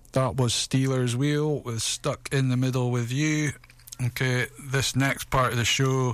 That was Stealers Wheel with Stuck in the Middle with You. Okay, this next part of the show,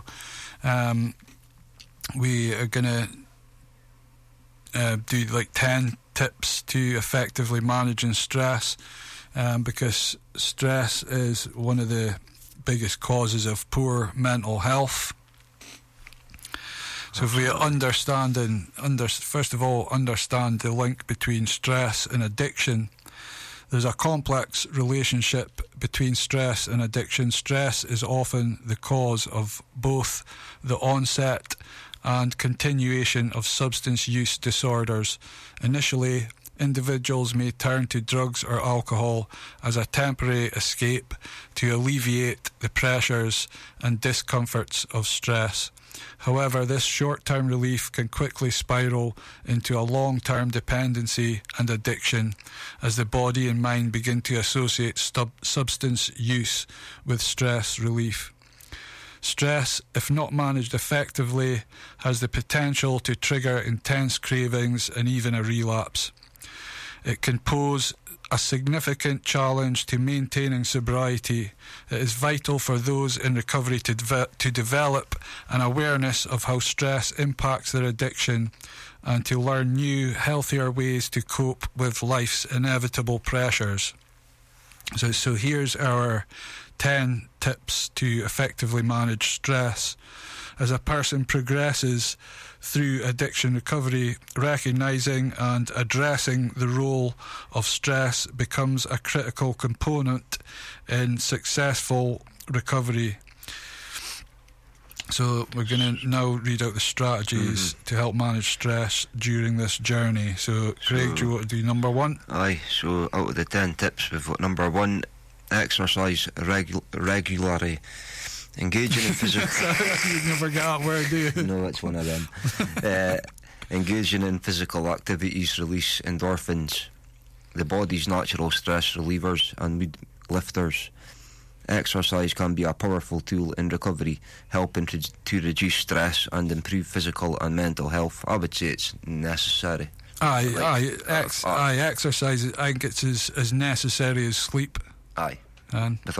we are going to do like 10 tips to effectively managing stress, because stress is one of the biggest causes of poor mental health. So if we first of all understand the link between stress and addiction, there's a complex relationship between stress and addiction. Stress is often the cause of both the onset and continuation of substance use disorders. Initially, individuals may turn to drugs or alcohol as a temporary escape to alleviate the pressures and discomforts of stress. However, this short-term relief can quickly spiral into a long-term dependency and addiction as the body and mind begin to associate substance use with stress relief. Stress, if not managed effectively, has the potential to trigger intense cravings and even a relapse. It can pose a significant challenge to maintaining sobriety. It is vital for those in recovery to develop an awareness of how stress impacts their addiction and to learn new, healthier ways to cope with life's inevitable pressures. So here's our 10 tips to effectively manage stress. As a person progresses through addiction recovery, recognising and addressing the role of stress becomes a critical component in successful recovery. So we're going to now read out the strategies to help manage stress during this journey. So Craig, do you want to do number 1? Aye, so out of the 10 tips, we've got number 1, exercise regularly. Engaging in physical... You never get that word, do you? No, it's one of them. Engaging in physical activities release endorphins, the body's natural stress relievers and mood lifters. Exercise can be a powerful tool in recovery, helping to reduce stress and improve physical and mental health. I would say it's necessary. Exercise, I think it's as necessary as sleep. Aye. And